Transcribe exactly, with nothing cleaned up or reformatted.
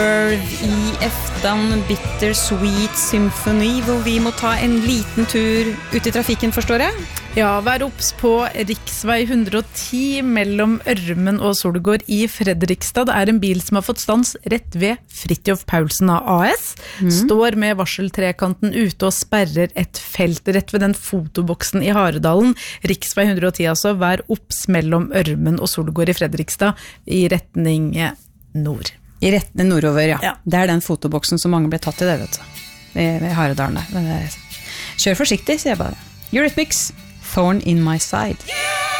I eftan Bittersweet Symphony, hvor vi må ta en liten tur ut i trafikken, forstår jeg? Ja, vær opps på riksvei one oh one mellom Ørmen og Solgård i Fredrikstad. Det er en bil som har fått stans rett ved Fridtjof Paulsen A S. Mm. Står med varseltrekanten ute og sperrer et felt rett ved den fotoboksen i Haredalen. Riksvei one oh one altså, vær opps mellom Ørmen og Solgård i Fredrikstad i retning nord. I retning nordover, ja. Ja. Det er den fotoboksen som mange ble tatt i det, vet du. Ved, ved Haredalen der. Men det, kjør forsiktig, sier jeg bare. Eurythmics, Thorn in my side.